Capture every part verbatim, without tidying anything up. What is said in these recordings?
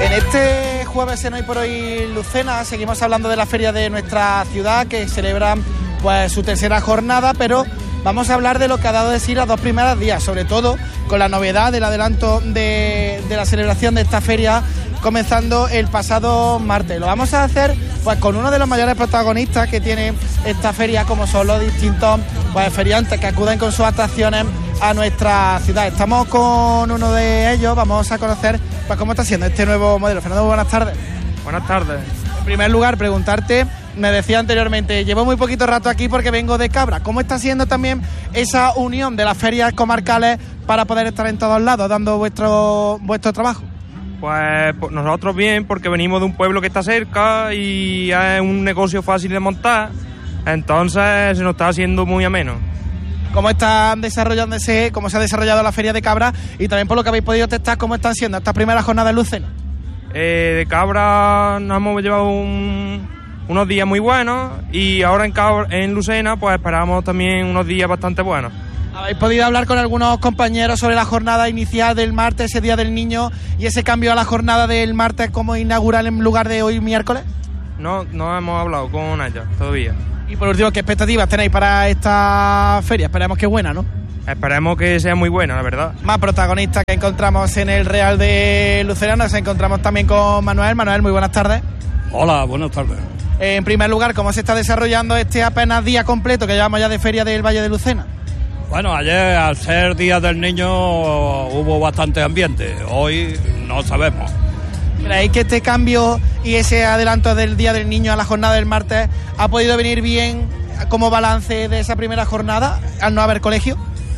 En este jueves en Hoy por Hoy Lucena seguimos hablando de la feria de nuestra ciudad que celebra pues su tercera jornada, pero vamos a hablar de lo que ha dado de sí los dos primeros días, sobre todo con la novedad del adelanto de, de la celebración de esta feria comenzando el pasado martes. Lo vamos a hacer pues con uno de los mayores protagonistas que tiene esta feria, como son los distintos pues, feriantes que acuden con sus atracciones a nuestra ciudad. Estamos con uno de ellos, vamos a conocer pues cómo está siendo este nuevo modelo. Fernando, buenas tardes. Buenas tardes. En primer lugar, preguntarte, me decía anteriormente, llevo muy poquito rato aquí porque vengo de Cabra. ¿Cómo está siendo también esa unión de las ferias comarcales para poder estar en todos lados dando vuestro vuestro trabajo? Pues, pues nosotros bien, porque venimos de un pueblo que está cerca y es un negocio fácil de montar, entonces se nos está haciendo muy ameno. ¿Cómo están desarrollándose, cómo se ha desarrollado la feria de Cabra y también por lo que habéis podido testar, cómo están siendo estas primeras jornadas en Lucena? Eh, de Cabra nos hemos llevado un, unos días muy buenos y ahora en, Cabra, en Lucena pues esperamos también unos días bastante buenos. ¿Habéis podido hablar con algunos compañeros sobre la jornada inicial del martes, ese Día del Niño, y ese cambio a la jornada del martes como inaugural en lugar de hoy miércoles? No, no hemos hablado con ella todavía. Y por último, ¿qué expectativas tenéis para esta feria? Esperemos que buena, ¿no? Esperemos que sea muy buena, la verdad. Más protagonistas que encontramos en el Real de Lucena, nos encontramos también con Manuel. Manuel, muy buenas tardes. Hola, buenas tardes. En primer lugar, ¿cómo se está desarrollando este apenas día completo que llevamos ya de feria del Valle de Lucena? Bueno, ayer al ser Día del Niño hubo bastante ambiente, hoy no sabemos. ¿Creéis que este cambio y ese adelanto del Día del Niño a la jornada del martes ha podido venir bien como balance de esa primera jornada al no haber colegio?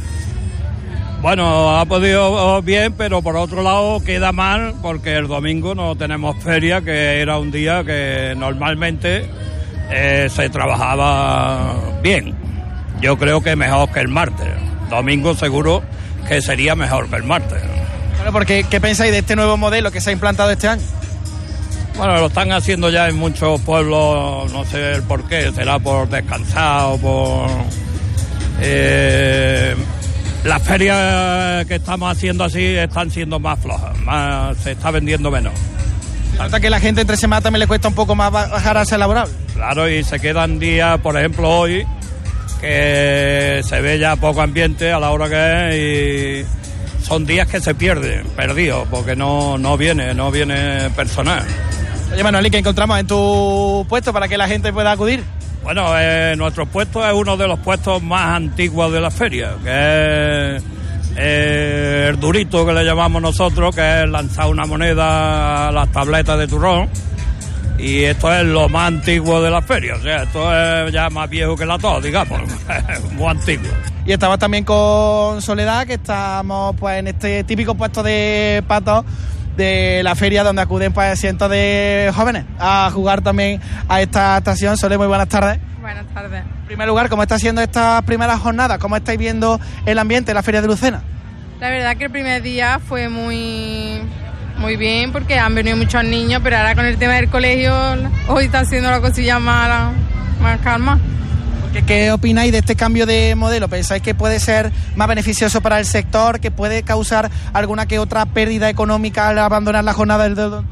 Bueno, ha podido bien, pero por otro lado queda mal porque el domingo no tenemos feria, que era un día que normalmente eh, se trabajaba bien. Yo creo que mejor que el martes. Domingo seguro que sería mejor que el martes. Bueno, porque ¿qué pensáis de este nuevo modelo que se ha implantado este año? Bueno, lo están haciendo ya en muchos pueblos, no sé el por qué, será por descansar o por... Eh, las ferias que estamos haciendo así están siendo más flojas, más, se está vendiendo menos. ¿Se nota que la gente entre semana también le cuesta un poco más bajar a ser laborable? Claro, y se quedan días, por ejemplo hoy, que se ve ya poco ambiente a la hora que es y son días que se pierden, perdidos, porque no, no viene, no viene personal. Oye, Manuel, ¿y qué encontramos en tu puesto para que la gente pueda acudir? Bueno, eh, nuestro puesto es uno de los puestos más antiguos de la feria, que es eh, el durito que le llamamos nosotros, que es lanzar una moneda a las tabletas de turrón. Y esto es lo más antiguo de la feria, o sea, esto es ya más viejo que la tos, digamos, muy antiguo. Y estamos también con Soledad, que estamos pues en este típico puesto de patos de la feria donde acuden pues cientos de jóvenes a jugar también a esta estación. Sole, muy buenas tardes. Buenas tardes. En primer lugar, ¿cómo está siendo estas primeras jornadas? ¿Cómo estáis viendo el ambiente en la feria de Lucena? La verdad que el primer día fue muy... muy bien, porque han venido muchos niños, pero ahora con el tema del colegio, hoy está haciendo la cosilla más, más calma. ¿Qué, ¿Qué opináis de este cambio de modelo? ¿Pensáis que puede ser más beneficioso para el sector, que puede causar alguna que otra pérdida económica al abandonar la jornada del domingo?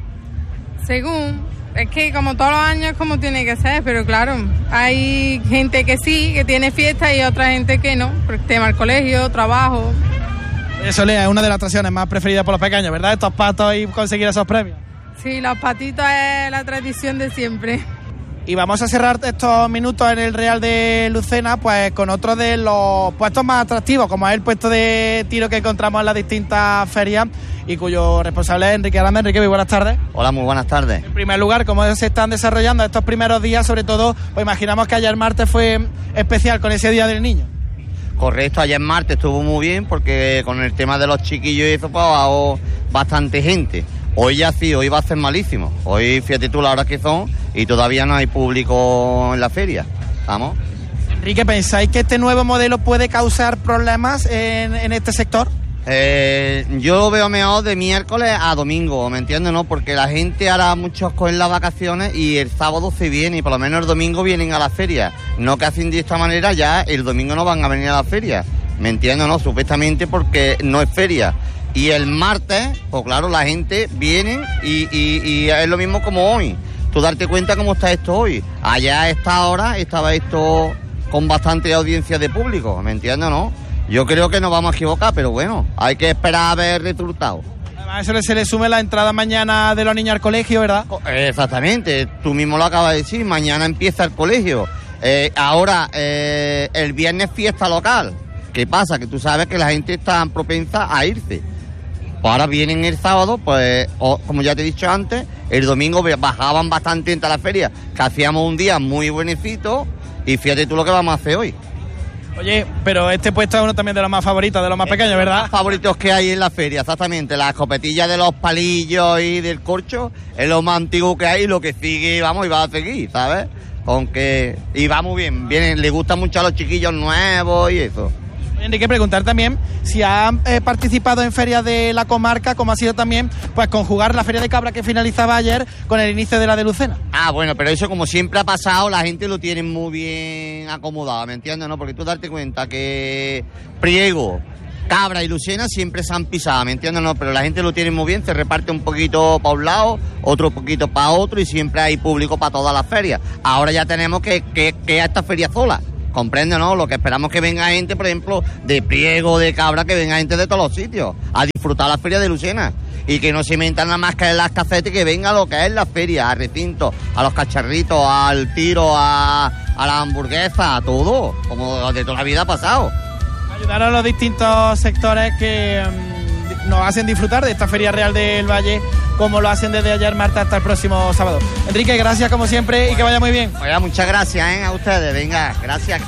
Según, es que como todos los años como tiene que ser, pero claro, hay gente que sí, que tiene fiesta y otra gente que no, por el tema del colegio, trabajo. Eso es una de las atracciones más preferidas por los pequeños, ¿verdad? Estos patos y conseguir esos premios. Sí, los patitos es la tradición de siempre. Y vamos a cerrar estos minutos en el Real de Lucena pues con otro de los puestos más atractivos, como es el puesto de tiro que encontramos en las distintas ferias y cuyo responsable es Enrique Aranda. Enrique, muy buenas tardes. Hola, muy buenas tardes. En primer lugar, ¿cómo se están desarrollando estos primeros días? Sobre todo, pues imaginamos que ayer martes fue especial con ese Día del Niño. Correcto, ayer martes estuvo muy bien porque con el tema de los chiquillos y eso pues bajó bastante gente. Hoy ya sí, hoy va a ser malísimo. Hoy fíjate tú la hora que son y todavía no hay público en la feria. Vamos. Enrique, ¿pensáis que este nuevo modelo puede causar problemas en, en este sector? Eh, yo lo veo mejor de miércoles a domingo, ¿me entiendes? ¿No? Porque la gente hará muchos cogen las vacaciones y el sábado se viene y por lo menos el domingo vienen a la feria. No que hacen de esta manera ya el domingo no van a venir a la feria, ¿me entiendes? ¿No? Supuestamente porque no es feria. Y el martes, pues claro, la gente viene y, y, y es lo mismo como hoy. Tú darte cuenta cómo está esto hoy. Allá a esta hora estaba esto con bastante audiencia de público, ¿me entiendes, no? Yo creo que nos vamos a equivocar, pero bueno, hay que esperar a ver resultados. A eso se le sume la entrada mañana de los niños al colegio, ¿verdad? Exactamente, tú mismo lo acabas de decir, mañana empieza el colegio. Eh, ahora, eh, el viernes fiesta local. ¿Qué pasa? Que tú sabes que la gente está propensa a irse. Pues ahora vienen el sábado, pues, o, como ya te he dicho antes, el domingo bajaban bastante entre la feria, que hacíamos un día muy buenecito, y fíjate tú lo que vamos a hacer hoy. Oye, pero este puesto es uno también de los más favoritos, de los más pequeños, ¿verdad? Los favoritos que hay en la feria, exactamente. La escopetilla de los palillos y del corcho es lo más antiguo que hay y lo que sigue, vamos, y va a seguir, ¿sabes? Aunque, y va muy bien, vienen, le gusta mucho a los chiquillos nuevos y eso. Enrique, preguntar también si ha eh, participado en ferias de la comarca, como ha sido también pues conjugar la Feria de Cabra que finalizaba ayer con el inicio de la de Lucena. Ah, bueno, pero eso como siempre ha pasado, la gente lo tiene muy bien acomodado, ¿me entiendes? ¿No? Porque tú darte cuenta que Priego, Cabra y Lucena siempre se han pisado, ¿me entiendes? No, pero la gente lo tiene muy bien, se reparte un poquito para un lado, otro poquito para otro y siempre hay público para todas las ferias. Ahora ya tenemos que, que, que a esta feria sola. Comprende, ¿no? Lo que esperamos que venga gente, por ejemplo, de Priego, de Cabra, que venga gente de todos los sitios a disfrutar la feria de Lucena y que no se inventan nada más que en las casetas, que venga lo que es la feria, al recinto, a los cacharritos, al tiro, a, a la hamburguesa, a todo, como de toda la vida ha pasado. Ayudar a los distintos sectores que um, nos hacen disfrutar de esta Feria Real del Valle, como lo hacen desde ayer martes hasta el próximo sábado. Enrique, gracias como siempre y que vaya muy bien. Oiga, muchas gracias, ¿eh? A ustedes, venga, gracias.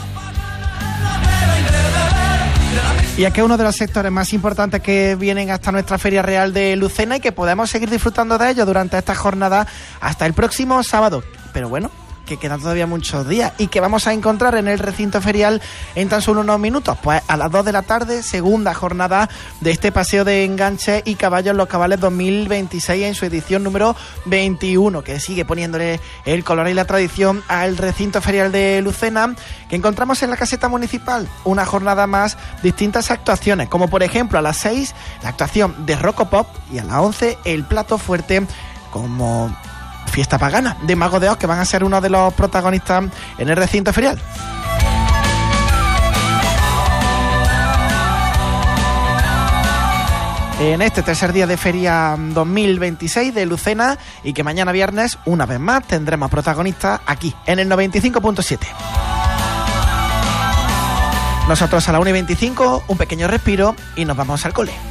Y es que uno de los sectores más importantes que vienen hasta nuestra Feria Real de Lucena y que podemos seguir disfrutando de ello durante esta jornada hasta el próximo sábado. Pero bueno, que quedan todavía muchos días y que vamos a encontrar en el recinto ferial en tan solo unos minutos. Pues a las dos de la tarde, segunda jornada de este paseo de enganches y caballos Los Cabales dos mil veintiséis en su edición número veintiuno, que sigue poniéndole el color y la tradición al recinto ferial de Lucena, que encontramos en la caseta municipal una jornada más, distintas actuaciones, como por ejemplo a las seis la actuación de Rocopop y a las once el plato fuerte como Fiesta Pagana de Mago de Oz, que van a ser uno de los protagonistas en el recinto ferial. En este tercer día de Feria dos mil veintiséis de Lucena, y que mañana viernes, una vez más, tendremos protagonistas aquí, en el noventa y cinco punto siete. Nosotros a la una y veinticinco, un pequeño respiro y nos vamos al cole.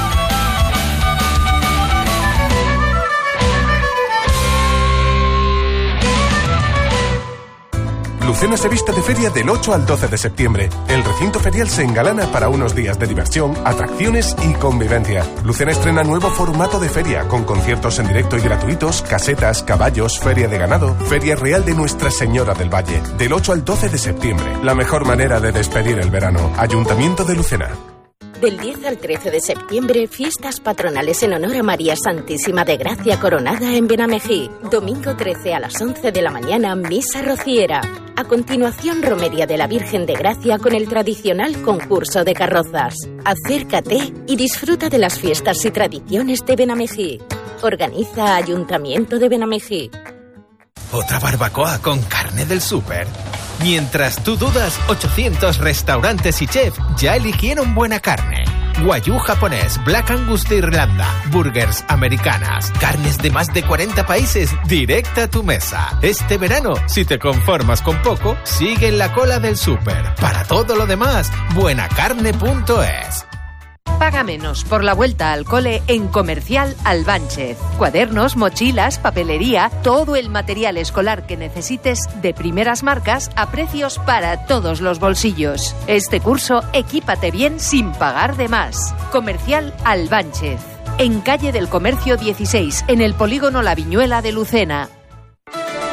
Lucena se viste de feria del ocho al doce de septiembre. El recinto ferial se engalana para unos días de diversión, atracciones y convivencia. Lucena estrena nuevo formato de feria, con conciertos en directo y gratuitos, casetas, caballos, feria de ganado, Feria Real de Nuestra Señora del Valle. Del ocho al doce de septiembre. La mejor manera de despedir el verano. Ayuntamiento de Lucena. Del diez al trece de septiembre, fiestas patronales en honor a María Santísima de Gracia Coronada en Benamejí. Domingo trece a las once de la mañana, misa rociera. A continuación, romería de la Virgen de Gracia con el tradicional concurso de carrozas. Acércate y disfruta de las fiestas y tradiciones de Benamejí. Organiza Ayuntamiento de Benamejí. ¿Otra barbacoa con carne del súper? Mientras tú dudas, ochocientos restaurantes y chefs ya eligieron buena carne. Wagyu japonés, Black Angus de Irlanda, burgers americanas, carnes de más de cuarenta países, directa a tu mesa. Este verano, si te conformas con poco, sigue en la cola del súper. Para todo lo demás, buenacarne punto es. Paga menos por la vuelta al cole en Comercial Albánchez. Cuadernos, mochilas, papelería, todo el material escolar que necesites de primeras marcas a precios para todos los bolsillos. Este curso, equípate bien sin pagar de más. Comercial Albánchez. En calle del Comercio dieciséis, en el polígono La Viñuela de Lucena.